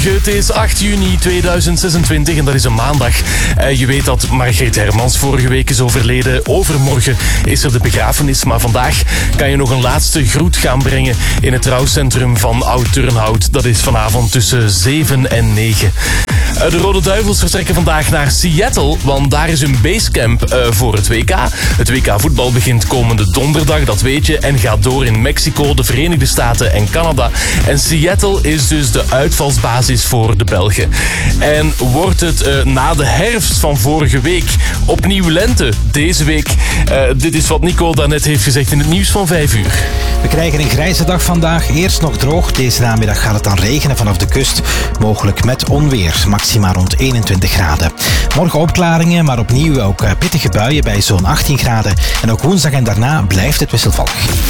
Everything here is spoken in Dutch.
Het is 8 juni 2026 en dat is een maandag. Je weet dat Margreet Hermans vorige week is overleden. Overmorgen is er de begrafenis, maar vandaag kan je nog een laatste groet gaan brengen in het rouwcentrum van Oud-Turnhout. Dat is vanavond tussen 7 en 9. De Rode Duivels vertrekken vandaag naar Seattle, want daar is een basecamp voor het WK. Het WK voetbal begint komende donderdag, dat weet je, en gaat door in Mexico, de Verenigde Staten en Canada. En Seattle is dus de uitvalsbasis voor de Belgen. En wordt het na de herfst van vorige week opnieuw lente deze week? Dit is wat Nico daarnet heeft gezegd in het nieuws van 5 uur. We krijgen een grijze dag vandaag. Eerst nog droog. Deze namiddag gaat het dan regenen vanaf de kust. Mogelijk met onweer. Maxima rond 21 graden. Morgen opklaringen, maar opnieuw ook pittige buien bij zo'n 18 graden. En ook woensdag en daarna blijft het wisselvallig.